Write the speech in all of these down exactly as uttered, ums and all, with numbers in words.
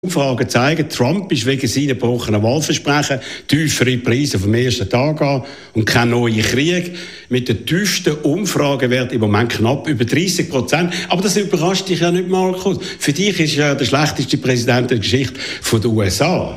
Umfragen zeigen, Trump ist wegen seiner gebrochenen Wahlversprechen tiefere Preise vom ersten Tag an und kein neuer Krieg. Mit den tiefsten Umfragewert im Moment knapp über dreißig Prozent. Aber das überrascht dich ja nicht, Markus. Für dich ist er der schlechteste Präsident der Geschichte der U S A.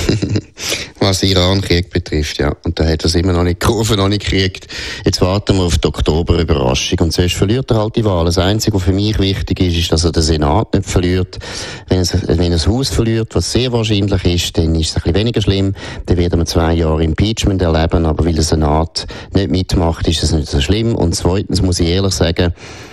Was den Iran-Krieg betrifft, ja. Und da hat er es immer noch nicht, die Kurve noch nicht gekriegt. Jetzt warten wir auf die Oktober-Überraschung. Und sonst verliert er halt die Wahl. Das Einzige, was für mich wichtig ist, ist, dass er den Senat nicht verliert. Wenn er, wenn er das Haus verliert, was sehr wahrscheinlich ist, dann ist es ein bisschen weniger schlimm. Dann werden wir zwei Jahre Impeachment erleben. Aber weil der Senat nicht mitmacht, ist es nicht so schlimm. Und zweitens muss ich ehrlich sagen,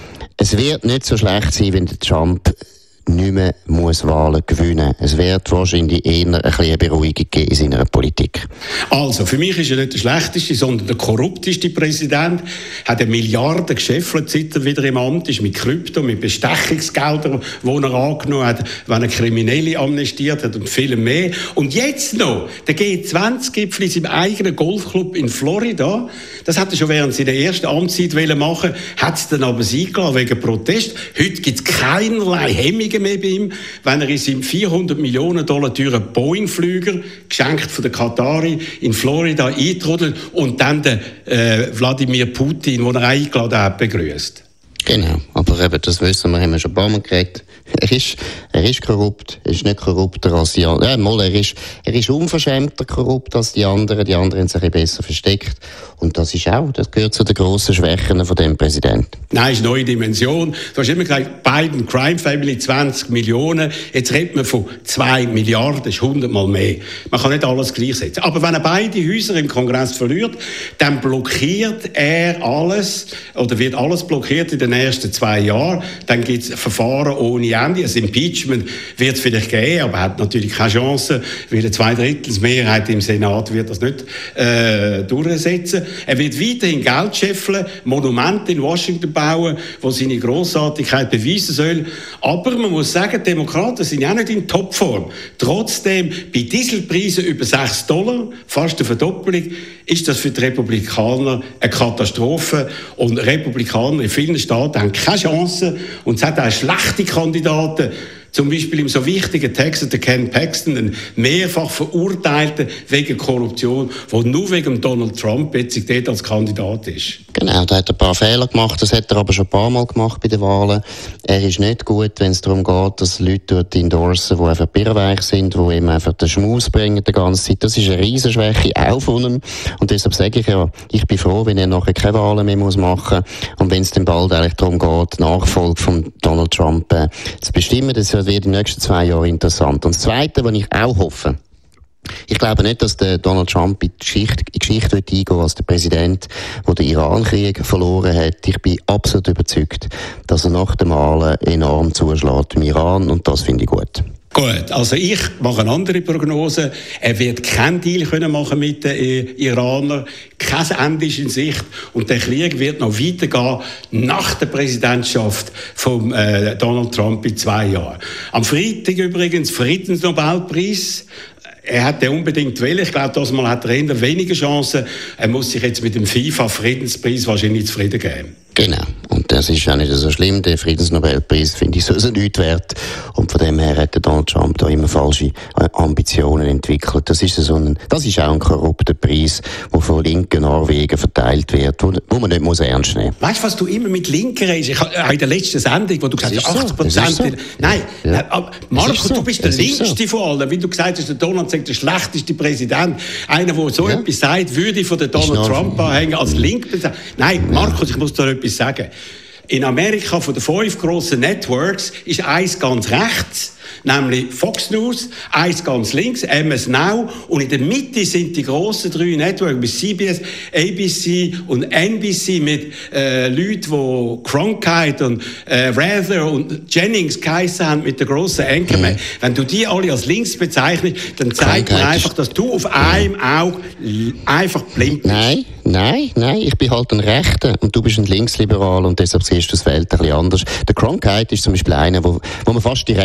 es wird nicht so schlecht sein, wenn der Trump nicht mehr muss Wahlen gewinnen. Es wird wahrscheinlich eher eine kleine Beruhigung geben in seiner Politik. Also, für mich ist er nicht der schlechteste, sondern der korrupteste Präsident. Er hat eine Milliarde gescheffelt, seit er wieder im Amt ist, mit Krypto, mit Bestechungsgeldern, die er angenommen hat, wenn er Kriminelle amnestiert hat und viel mehr. Und jetzt noch der G zwanzig Gipfel in seinem eigenen Golfclub in Florida. Das hat er schon während seiner ersten Amtszeit machen wollen, hat es dann aber eingeladen wegen Protest. Heute gibt es keinerlei Hemmungen mehr bei ihm, wenn er in seinem vierhundert Millionen Dollar teuren Boeing-Flüger, geschenkt von der Qatari, in Florida eintrudelt und dann den äh, Wladimir Putin, den er eingeladen hat, begrüßt. Genau, aber eben, das wissen wir, haben wir schon ein paar Mal geredet. Er ist, er ist korrupt, er ist nicht korrupter als die anderen. Ja, mal, er ist, er ist unverschämter korrupt als die anderen. Die anderen haben sich ein bisschen besser versteckt. Und das ist auch, das gehört zu den grossen Schwächen von dem Präsidenten. Nein, es ist eine neue Dimension. Du hast immer gesagt, Biden Crime Family zwanzig Millionen. Jetzt redet man von zwei Milliarden, das ist hundertmal mehr. Man kann nicht alles gleichsetzen. Aber wenn er beide Häuser im Kongress verliert, dann blockiert er alles, oder wird alles blockiert in den ersten zwei Jahren. Dann gibt es Verfahren ohne Ende. Das Impeachment wird es vielleicht geben, aber hat natürlich keine Chance, weil eine Zweidrittelsmehrheit im Senat wird das nicht äh, durchsetzen. Er wird weiterhin Geld scheffeln, Monumente in Washington bauen, wo seine Grossartigkeit beweisen soll. Aber man muss sagen, die Demokraten sind ja auch nicht in Topform. Trotzdem, bei Dieselpreisen über sechs Dollar, fast eine Verdoppelung, ist das für die Republikaner eine Katastrophe. Und Republikaner in vielen Staaten haben keine Chance. Und es hat auch schlechte Kandidaten. Zum Beispiel im so wichtigen Texas, der Ken Paxton, ein mehrfach Verurteilter wegen Korruption, der nur wegen Donald Trump jetzt dort als Kandidat ist. Genau, da hat er ein paar Fehler gemacht, das hat er aber schon ein paar Mal gemacht bei den Wahlen. Er ist nicht gut, wenn es darum geht, dass Leute dort endorsen, die einfach birrenweich sind, die ihm einfach den Schmaus bringen die ganze Zeit. Das ist eine Riesenschwäche, auch von ihm. Und deshalb sage ich ja, ich bin froh, wenn er nachher keine Wahlen mehr muss machen muss. Und wenn es dann bald eigentlich darum geht, die Nachfolge von Donald Trump äh, zu bestimmen, das wird in den nächsten zwei Jahren interessant. Und das Zweite, was ich auch hoffe, ich glaube nicht, dass der Donald Trump in die Geschichte, in die Geschichte wird eingehen als der Präsident, der den Iran-Krieg verloren hat. Ich bin absolut überzeugt, dass er nach dem Malen enorm zuschlägt im Iran, und das finde ich gut. Gut, also ich mache eine andere Prognose. Er wird keinen Deal können machen mit den Iranern. Kein Ende ist in Sicht. Und der Krieg wird noch weitergehen nach der Präsidentschaft von äh, Donald Trump in zwei Jahren. Am Freitag übrigens Friedensnobelpreis. Er hat den unbedingt wollen. Ich glaube, das Mal hat er eher weniger Chancen. Er muss sich jetzt mit dem FIFA-Friedenspreis wahrscheinlich zufrieden geben. Genau. Und das ist auch nicht so schlimm. Der Friedensnobelpreis finde ich sowieso nichts wert. Und von dem her hat Donald Trump da immer falsche Ambitionen entwickelt. Das ist, so ein, das ist auch ein korrupter Preis, der von linken Norwegen verteilt wird, wo, wo man nicht muss ernst nehmen muss. Weißt du, was du immer mit Linken redest? Ich habe in der letzten Sendung, wo du gesagt hast, achtzig Prozent. So. Nein, ja. Marco, so. Du bist der Linkste so. Von allen. Wie du gesagt hast, der Donald sagt, der schlechteste Präsident. Einer, der so ja. etwas sagt, würde von der Donald Trump anhängen als Link. Nein, Markus, ich muss da etwas sagen. In Amerika von den fünf grossen Networks ist eins ganz rechts, nämlich Fox News, eins ganz links, M S Now, und in der Mitte sind die grossen drei Networks mit C B S, A B C und N B C mit äh, Leuten, die Cronkite und äh, Rather und Jennings geheissen haben mit den grossen Anchorman. Mhm. Wenn du die alle als links bezeichnest, dann zeigt man einfach, dass du auf einem Auge einfach blind bist. Nein. Nein, nein, ich bin halt ein Rechter und du bist ein Linksliberal und deshalb siehst du das Welt ein bisschen anders. Der Cronkite ist zum Beispiel einer, wo, wo man fast direkt kann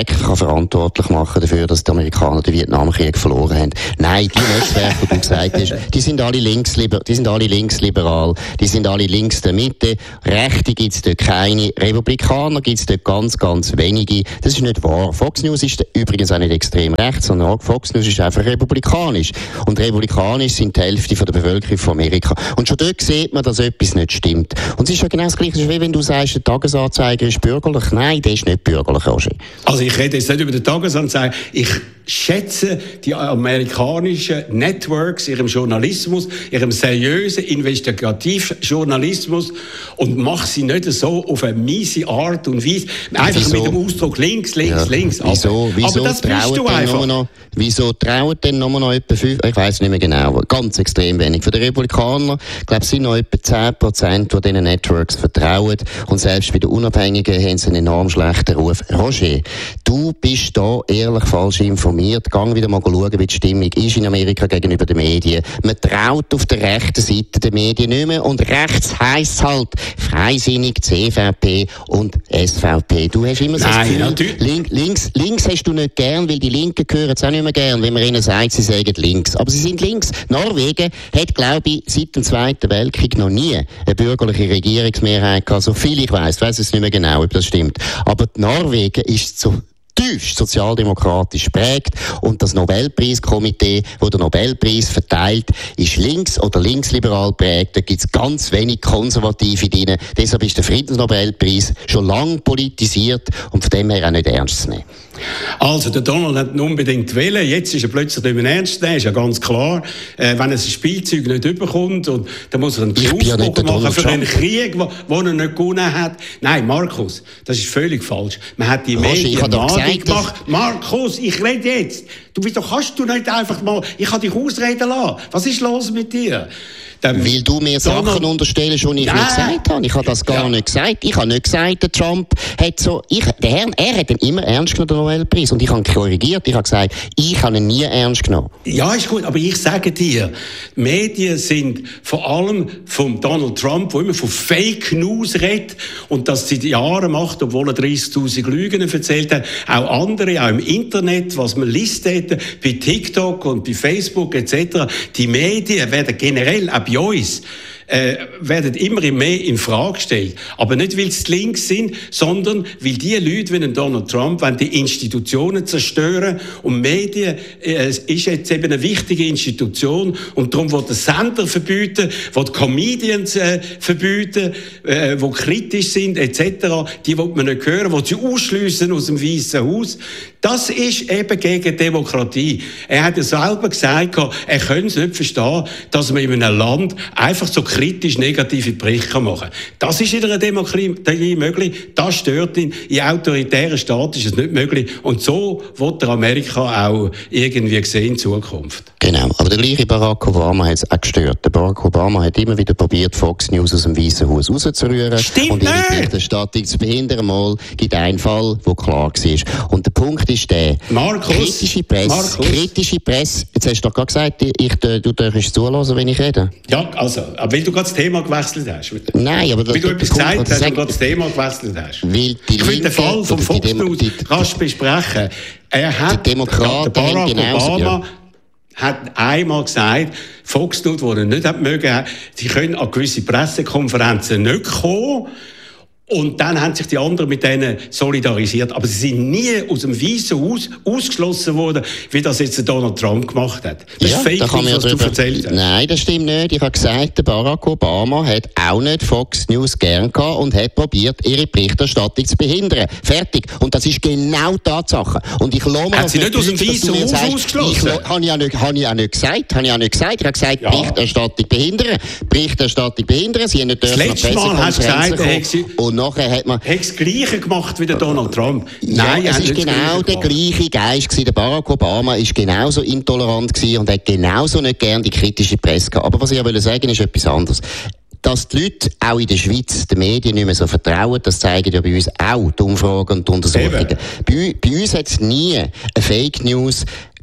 verantwortlich machen dafür, dass die Amerikaner den Vietnamkrieg verloren haben. Nein, die Netzwerke, die du gesagt hast, die sind alle linksliber, die sind alle linksliberal, die sind alle links der Mitte. Rechte gibt es dort keine, Republikaner gibt es dort ganz, ganz wenige. Das ist nicht wahr. Fox News ist übrigens auch nicht extrem rechts, sondern auch Fox News ist einfach republikanisch. Und republikanisch sind die Hälfte von der Bevölkerung von Amerika. Und schon dort sieht man, dass etwas nicht stimmt. Und es ist ja genau das Gleiche, wie wenn du sagst, der Tagesanzeiger ist bürgerlich. Nein, der ist nicht bürgerlich, Roger. Also ich rede jetzt nicht über den Tagesanzeiger. Ich schätze die amerikanischen Networks, ihrem Journalismus, ihrem seriösen Investigativjournalismus und mache sie nicht so auf eine miese Art und Weise. Einfach wieso? Mit dem Ausdruck links, links, ja. links. Wieso, aber, wieso aber das bist du einfach. Noch, wieso trauen denn noch, noch etwa fünf, ich weiss nicht mehr genau, ganz extrem wenig. Für die Republikaner, ich glaube, es sind noch etwa zehn Prozent, die diesen Networks vertrauen. Und selbst bei den Unabhängigen haben sie einen enorm schlechten Ruf. Roger, du bist da ehrlich falsch informiert. Gang wieder mal schauen, wie die Stimmung ist in Amerika gegenüber den Medien. Man traut auf der rechten Seite der Medien nicht mehr. Und rechts heisst halt freisinnig, C V P und S V P. Du hast immer so das Gefühl, link, links, links hast du nicht gern, weil die Linken hören es auch nicht mehr gern, wenn man ihnen sagt, sie sagen links. Aber sie sind links. Norwegen hat, glaube ich, seit dem Zweiten Weltkrieg noch nie eine bürgerliche Regierungsmehrheit gehabt. So viel ich weiss, ich weiss es nicht mehr genau, ob das stimmt. Aber Norwegen ist so tiefst sozialdemokratisch prägt und das Nobelpreiskomitee, das den Nobelpreis verteilt, ist links- oder linksliberal prägt. Da gibt es ganz wenig Konservative drin. Deshalb ist der Friedensnobelpreis schon lange politisiert und von dem her auch nicht ernst zu nehmen. Also, der Donald hat ihn unbedingt wählen. Jetzt ist er plötzlich nicht mehr ernst zu nehmen, ist ja ganz klar. Äh, wenn er das Spielzeug nicht überkommt, und dann muss er einen Ausdruck ja machen für einen Krieg, den er nicht gewonnen hat. Nein, Markus, das ist völlig falsch. Man hat die Medien madig gemacht. Markus, ich rede jetzt. Du, wieso kannst du nicht einfach mal, ich habe dich ausreden lassen. Was ist los mit dir? Dann Weil du mir Sachen Donald unterstellst, die ich Nein. nicht gesagt habe. Ich habe das gar ja. nicht gesagt. Ich habe nicht gesagt, der Trump hat so, ich, der Herr, er hat ihn immer ernst genommen, den Nobelpreis. Und ich habe korrigiert. Ich habe gesagt, ich habe ihn nie ernst genommen. Ja, ist gut. Aber ich sage dir, Medien sind vor allem von Donald Trump, der immer von Fake News redet und das seit Jahren macht, obwohl er dreißigtausend Lügen erzählt hat. Auch andere, auch im Internet, was man liest, bei TikTok und bei Facebook et cetera. Die Medien werden generell, auch bei uns, äh, werden immer mehr in Frage gestellt. Aber nicht, weil sie links sind, sondern weil die Leute wie Donald Trump wollen die Institutionen zerstören. Und Medien äh, ist jetzt eben eine wichtige Institution. Und darum will der Sender verbieten, will die Comedians äh, verbieten, äh, die kritisch sind, et cetera. Die will man nicht hören, will sie ausschliessen aus dem Weißen Haus. Das ist eben gegen Demokratie. Er hat ja selber gesagt, er könne es nicht verstehen, dass man in einem Land einfach so kritisch negative Berichte machen kann. Das ist in einer Demokratie möglich, das stört ihn. In autoritären Staaten ist es nicht möglich. Und so wird der Amerika auch irgendwie sehen in Zukunft. Genau, aber der gleiche Barack Obama hat es auch gestört. Der Barack Obama hat immer wieder probiert, Fox News aus dem Weißen Haus rauszurühren. Stimmt und ihre Berichterstattung zu behindern. Mal gibt einen Fall, der klar war. Und der Punkt ist der, Markus, kritische Presse, Markus. kritische Presse, jetzt hast du doch gerade gesagt, ich, du darfst zuhören, wenn ich rede. Ja, also, aber weil du gerade das Thema gewechselt hast. Nein, aber... Weil du etwas gesagt hast, weil du gerade das Thema gewechselt hast. Weil die ich will den Fall vom Fox News rasch besprechen. Er hat, die Demokraten der Barack genauso, Obama ja. hat einmal gesagt, Fox News, die er nicht mögen, sie können an gewisse Pressekonferenzen nicht kommen. Und dann haben sich die anderen mit denen solidarisiert. Aber sie sind nie aus dem Weißen Haus ausgeschlossen worden, wie das jetzt Donald Trump gemacht hat. Das ja, ist Fake News, was drüber... du erzählt hast. Nein, das stimmt nicht. Ich habe gesagt, der Barack Obama hat auch nicht Fox News gern gehabt und hat probiert, ihre Berichterstattung zu behindern. Fertig. Und das ist genau die Tatsache. Und ich lohne hat sie nicht aus dem Weißen Haus sagst, ausgeschlossen? Ich habe ja nicht, habe ich auch nicht gesagt. Habe ich auch nicht gesagt. Ich habe gesagt, ja. Berichterstattung behindern. Berichterstattung behindern. Sie haben nicht das letzte Mal hast du gesagt, und nachher hat man... Hat das Gleiche gemacht wie der Donald Trump? Nein, ja, es ist genau der gleiche Geist gewesen. Der Barack Obama ist genauso intolerant gewesen und hat genauso nicht gern die kritische Presse gehabt. Aber was ich ja will sagen, ist etwas anderes. Dass die Leute auch in der Schweiz den Medien nicht mehr so vertrauen, das zeigen ja bei uns auch die Umfragen und die Untersuchungen. Bei, bei uns hat es nie eine Fake News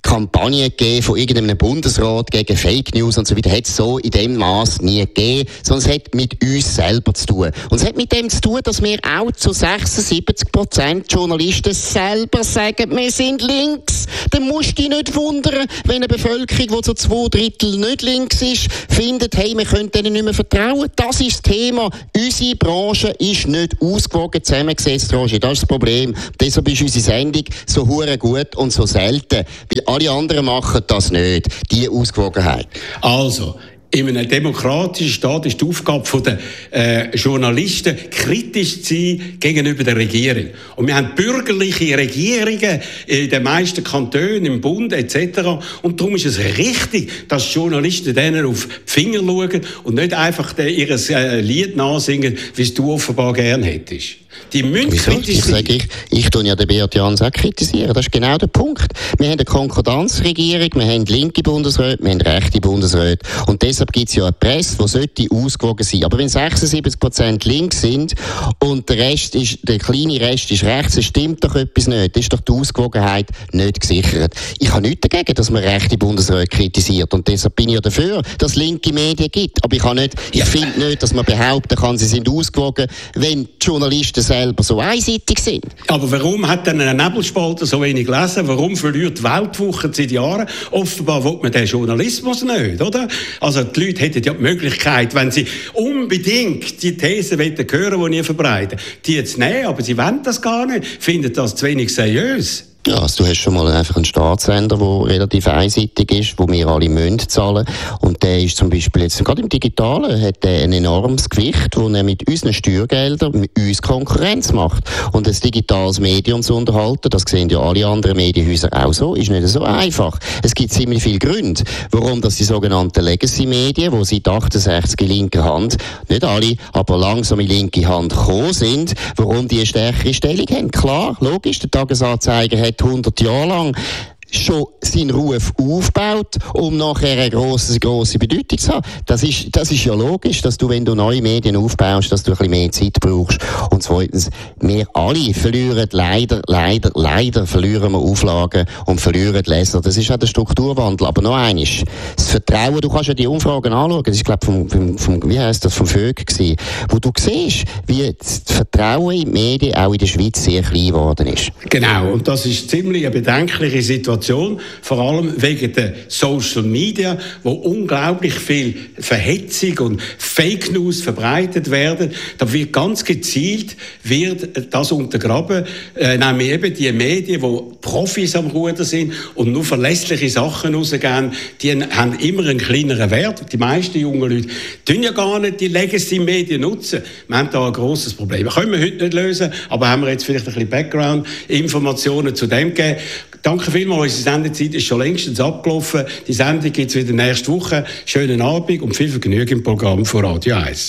Kampagnen gegeben von irgendeinem Bundesrat gegen Fake News und so weiter. Hat es so in dem Maß nie gegeben, sondern es hat mit uns selber zu tun. Und es hat mit dem zu tun, dass wir auch zu sechsundsiebzig Prozent Journalisten selber sagen, wir sind links. Dann musst du dich nicht wundern, wenn eine Bevölkerung, die zu zwei Drittel nicht links ist, findet, hey, wir können denen nicht mehr vertrauen. Das ist das Thema. Unsere Branche ist nicht ausgewogen zusammengesetzt, Roger. Das ist das Problem. Deshalb ist unsere Sendung so hure gut und so selten. Weil alle anderen machen das nicht. Die Ausgewogenheit. Also, in einem demokratischen Staat ist die Aufgabe der äh, Journalisten, kritisch zu sein gegenüber der Regierung. Und wir haben bürgerliche Regierungen in den meisten Kantonen, im Bund et cetera. Und darum ist es richtig, dass Journalisten denen auf die Finger schauen und nicht einfach ihr äh, Lied nachsingen, wie es du offenbar gern hättest. Die müssen kritisch sein. Ich, ich, ich tue ja den Beat Jans auch kritisieren. Das ist genau der Punkt. Wir haben eine Konkordanzregierung, wir haben linke Bundesräte, wir haben rechte Bundesräte. Und deshalb gibt es ja eine Presse, die sollte ausgewogen sein. Aber wenn sechsundsiebzig Prozent links sind und der Rest ist, der kleine Rest ist rechts, dann stimmt doch etwas nicht. Das ist doch die Ausgewogenheit nicht gesichert. Ich habe nichts dagegen, dass man rechte Bundesräte kritisiert. Und deshalb bin ich ja dafür, dass es linke Medien gibt. Aber ich, habe nicht, ich finde nicht, dass man behaupten kann, sie sind ausgewogen, wenn die Journalisten selber so einseitig sind. Aber warum hat denn ein Nebelspalter so wenig gelesen? Warum verliert die Weltwoche seit Jahren? Offenbar will man den Journalismus nicht, oder? Also die Leute hätten ja die Möglichkeit, wenn sie unbedingt die Thesen hören, die ihr verbreiten, die jetzt nehmen, aber sie wollen das gar nicht, finden das zu wenig seriös. Ja, also du hast schon mal einfach einen Staatssender, der relativ einseitig ist, wo wir alle müssen zahlen. Und der ist zum Beispiel jetzt, gerade im Digitalen, hat der ein enormes Gewicht, wo er mit unseren Steuergeldern mit uns Konkurrenz macht. Und ein digitales Medium zu unterhalten, das sehen ja alle anderen Medienhäuser auch so, ist nicht so einfach. Es gibt ziemlich viele Gründe, warum das die sogenannten Legacy-Medien, die seit achtundsechzig in linker Hand, nicht alle, aber langsam in linke Hand gekommen sind, warum die eine stärkere Stellung haben. Klar, logisch, der Tagesanzeiger hat hundert Jahre lang schon seinen Ruf aufgebaut, um nachher eine grosse, grosse Bedeutung zu haben. Das ist, das ist ja logisch, dass du, wenn du neue Medien aufbaust, dass du ein bisschen mehr Zeit brauchst. Und zweitens, wir alle verlieren leider, leider, leider verlieren wir Auflagen und verlieren Leser. Das ist auch der Strukturwandel. Aber noch eines, das Vertrauen, du kannst ja die Umfragen anschauen, das ist, glaube ich, vom, vom, vom, wie heisst das, vom Vögel gewesen, wo du siehst, wie das Vertrauen in die Medien auch in der Schweiz sehr klein geworden ist. Genau, und das ist ziemlich eine bedenkliche Situation. Vor allem wegen der Social Media, wo unglaublich viel Verhetzung und Fake News verbreitet werden. Da wird ganz gezielt wird das untergraben, äh, nämlich eben die Medien, wo Profis am Ruder sind und nur verlässliche Sachen rausgeben, die haben immer einen kleineren Wert. Die meisten jungen Leute tun ja gar nicht die Legacy-Medien nutzen. Wir haben da ein grosses Problem. Das können wir heute nicht lösen, aber haben wir jetzt vielleicht ein bisschen Background-Informationen zu dem gegeben. Danke vielmals, unsere Sendezeit ist schon längstens abgelaufen. Die Sendung gibt es wieder nächste Woche. Schönen Abend und viel Vergnügen im Programm von Radio eins.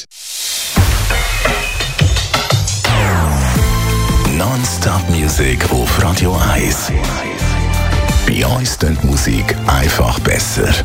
Non-Stop-Musik auf Radio eins. Bei uns klingt die Musik einfach besser.